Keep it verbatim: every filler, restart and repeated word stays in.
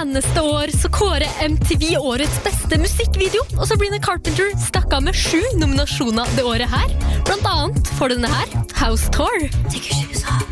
eneste år så kårer M T V årets beste musikkvideo, og Sabrina Carpenter stakk av med sju nominasjoner det året her. Blant annet for denne her, House Tour. Take your shoes off.